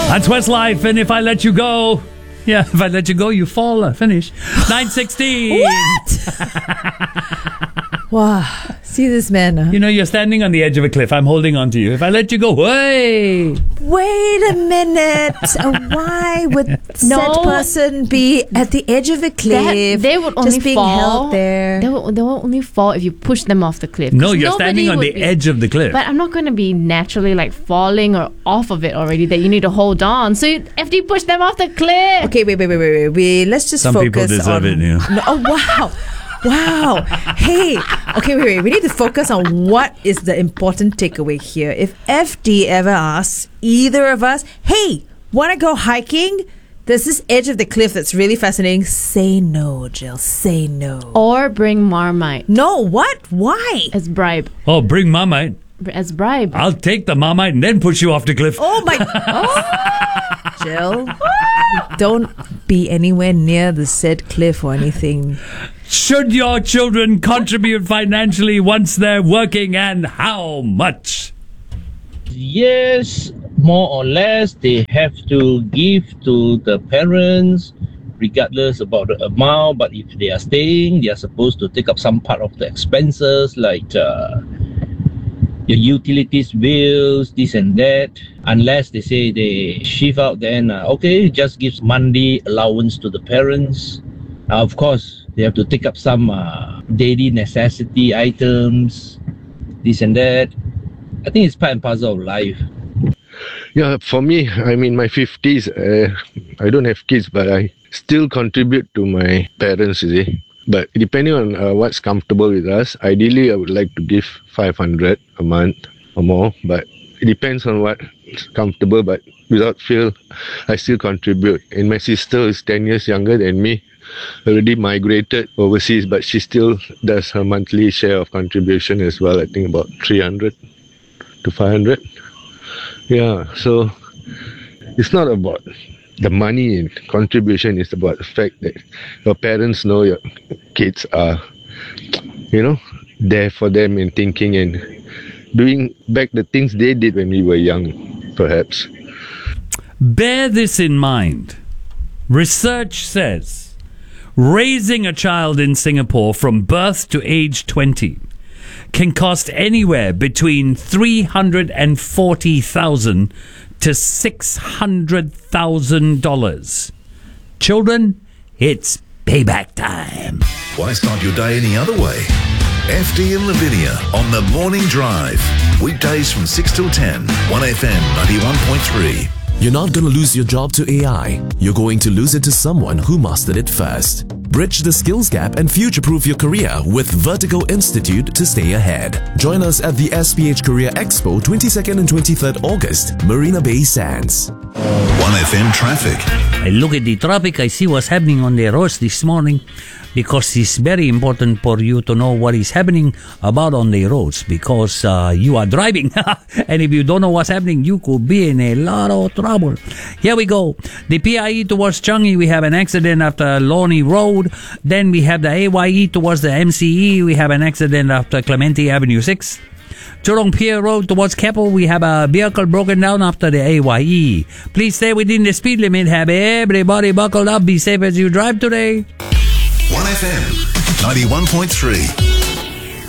That's Westlife, and if I let you go... Yeah, if I let you go, you fall. Finish. 9:16. What? Wow. See this man. Huh? You know, you're standing on the edge of a cliff. I'm holding on to you. If I let you go, hey! Wait a minute. Why would said person be at the edge of a cliff? They would only just being fall. held there. They will only fall if you push them off the cliff. No, you're standing on the edge of the cliff. But I'm not going to be naturally like falling or off of it already that you need to hold on. So you have to push them off the cliff. Okay, wait. Let's just Some focus people deserve on... it, yeah. No, oh, wow. Wow. Hey. Okay, wait. We need to focus on what is the important takeaway here. If FD ever asks either of us, hey, want to go hiking? There's this edge of the cliff that's really fascinating. Say no, Jill. Say no. Or bring Marmite. No, what? Why? As bribe. Oh, bring Marmite. As bribe. I'll take the Marmite and then push you off the cliff. Oh, my... Oh, Jill. Don't be anywhere near the said cliff or anything. Should your children contribute financially once they're working, and how much? Yes, more or less, they have to give to the parents regardless about the amount. But if they are staying, they are supposed to take up some part of the expenses like your utilities bills, this and that. Unless they say they shift out, then okay, just gives monthly allowance to the parents. Of course, they have to take up some daily necessity items, this and that. I think it's part and parcel of life. Yeah, for me, I'm in my 50s. I don't have kids, but I still contribute to my parents, you see. But depending on what's comfortable with us, ideally I would like to give 500 a month or more. But it depends on what's comfortable. But without fail, I still contribute. And my sister is 10 years younger than me, already migrated overseas, but she still does her monthly share of contribution as well. I think about 300 to 500. Yeah, so it's not about the money in contribution, it's about the fact that your parents know your kids are, there for them and thinking and doing back the things they did when we were young, perhaps. Bear this in mind. Research says raising a child in Singapore from birth to age 20 can cost anywhere between $340,000 to $600,000. Children, it's payback time. Why start your day any other way? FD and Lavinia on The Morning Drive. Weekdays from 6 till 10, 1FM 91.3. You're not going to lose your job to AI. You're going to lose it to someone who mastered it first. Bridge the skills gap and future-proof your career with Vertical Institute to stay ahead. Join us at the SPH Career Expo 22nd and 23rd August, Marina Bay Sands. 1FM traffic. I look at the traffic, I see what's happening on the roads this morning, because it's very important for you to know what is happening about on the roads, because you are driving. And if you don't know what's happening, you could be in a lot of trouble. Here we go. The PIE towards Changi, we have an accident after Lornie Road. Then we have the AYE towards the MCE. We have an accident after Clementi Avenue 6. Jurong Pier Road towards Keppel, we have a vehicle broken down after the AYE. Please stay within the speed limit. Have everybody buckled up. Be safe as you drive today. 1FM 91.3.